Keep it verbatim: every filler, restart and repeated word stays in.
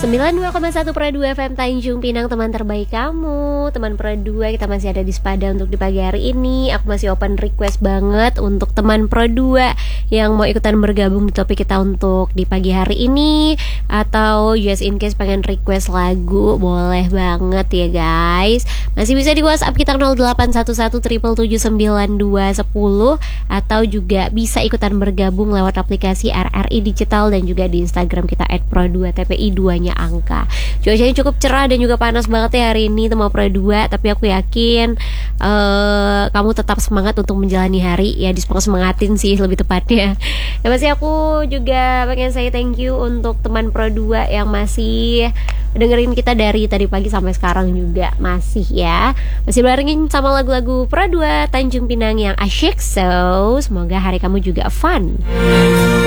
sembilan puluh dua koma satu Pro dua F M Tanjung Pinang, teman terbaik kamu. Teman Pro dua, kita masih ada di Sepada untuk di pagi hari ini. Aku masih open request banget untuk teman Pro dua yang mau ikutan bergabung di topik kita untuk di pagi hari ini, atau just in case pengen request lagu, boleh banget ya guys. Masih bisa di WhatsApp kita nol delapan satu satu tujuh tujuh tujuh sembilan dua satu, atau juga bisa ikutan bergabung lewat aplikasi R R I Digital dan juga di Instagram kita et pro dua T P I dua-nya angka. Cuacanya cukup cerah dan juga panas banget ya hari ini teman Pro dua, tapi aku yakin uh, kamu tetap semangat untuk menjalani hari ya, disemangat-semangatin sih lebih tepatnya. Dan masih aku juga pengen say thank you untuk teman Pro dua yang masih dengerin kita dari tadi pagi sampai sekarang juga masih ya. Masih barengin sama lagu-lagu Pro dua Tanjung Pinang yang asyik. So, semoga hari kamu juga fun.